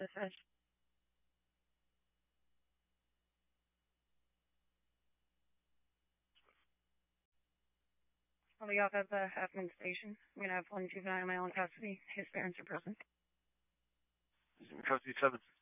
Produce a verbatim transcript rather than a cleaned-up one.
this is. I'll be off at the Halfman station. I'm going to have one juvenile male in custody. His parents are present. Custody seven